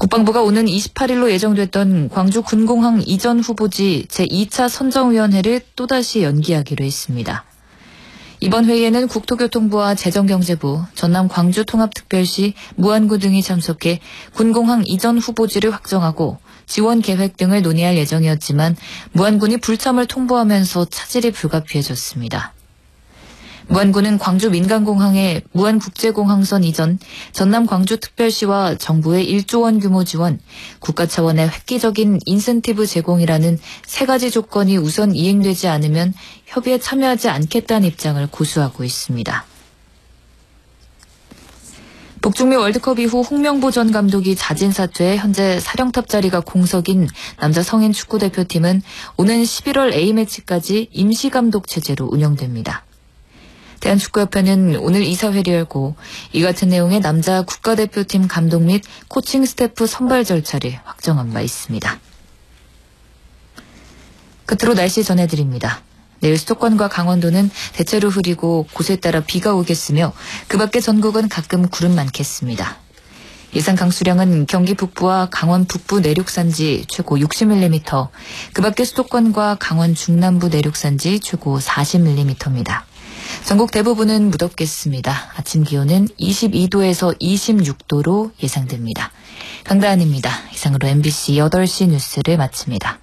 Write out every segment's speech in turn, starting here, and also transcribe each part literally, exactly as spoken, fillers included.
국방부가 오는 이십팔일로 예정됐던 광주 군공항 이전 후보지 제이 차 선정위원회를 또다시 연기하기로 했습니다. 이번 회의에는 국토교통부와 재정경제부, 전남 광주통합특별시, 무안구 등이 참석해 군공항 이전 후보지를 확정하고 지원 계획 등을 논의할 예정이었지만 무안군이 불참을 통보하면서 차질이 불가피해졌습니다. 무안군은 광주 민간공항의 무안국제공항선 이전, 전남 광주특별시와 정부의 일조 원 규모 지원, 국가 차원의 획기적인 인센티브 제공이라는 세 가지 조건이 우선 이행되지 않으면 협의에 참여하지 않겠다는 입장을 고수하고 있습니다. 북중미 월드컵 이후 홍명보 전 감독이 자진 사퇴해 현재 사령탑 자리가 공석인 남자 성인 축구대표팀은 오는 십일월 A매치까지 임시감독 체제로 운영됩니다. 대한축구협회는 오늘 이사회를 열고 이 같은 내용의 남자 국가대표팀 감독 및 코칭 스태프 선발 절차를 확정한 바 있습니다. 끝으로 날씨 전해드립니다. 내일 수도권과 강원도는 대체로 흐리고 곳에 따라 비가 오겠으며 그 밖에 전국은 가끔 구름 많겠습니다. 예상 강수량은 경기 북부와 강원 북부 내륙산지 최고 육십 밀리미터, 그 밖에 수도권과 강원 중남부 내륙산지 최고 사십 밀리미터입니다. 전국 대부분은 무덥겠습니다. 아침 기온은 이십이 도에서 이십육 도로 예상됩니다. 강다한입니다. 이상으로 엠비씨 여덟 시 뉴스를 마칩니다.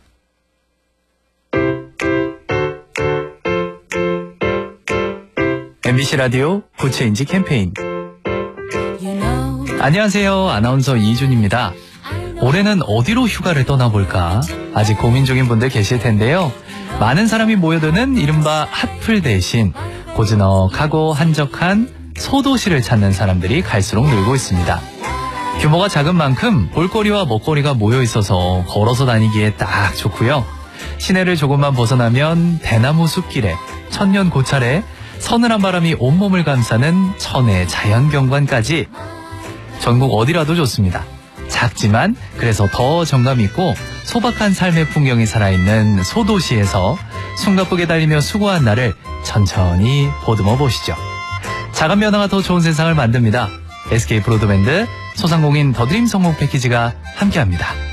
엠비씨 라디오 부채인지 캠페인. 안녕하세요. 아나운서 이준입니다. 올해는 어디로 휴가를 떠나볼까? 아직 고민 중인 분들 계실 텐데요. 많은 사람이 모여드는 이른바 핫플 대신 고즈넉하고 한적한 소도시를 찾는 사람들이 갈수록 늘고 있습니다. 규모가 작은 만큼 볼거리와 먹거리가 모여 있어서 걸어서 다니기에 딱 좋고요. 시내를 조금만 벗어나면 대나무 숲길에 천년 고찰에 서늘한 바람이 온몸을 감싸는 천혜 자연경관까지 전국 어디라도 좋습니다. 작지만 그래서 더 정감 있고 소박한 삶의 풍경이 살아있는 소도시에서 숨가쁘게 달리며 수고한 날을 천천히 보듬어 보시죠. 작은 변화가 더 좋은 세상을 만듭니다. 에스케이 브로드밴드, 소상공인 더드림 성공 패키지가 함께합니다.